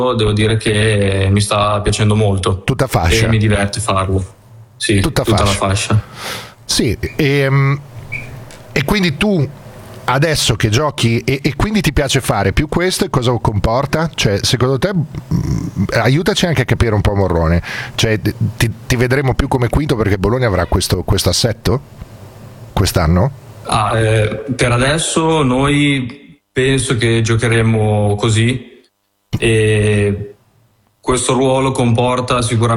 devo dire che mi sta piacendo molto. Tutta fascia. E mi diverte farlo. Sì, tutta la fascia. fascia. Sì, e quindi tu adesso che giochi e quindi ti piace fare più questo, e cosa comporta? Cioè, secondo te, aiutaci anche a capire un po' Morrone, cioè ti vedremo più come quinto perché Bologna avrà questo assetto quest'anno? Per adesso noi penso che giocheremo così, e questo ruolo comporta sicuramente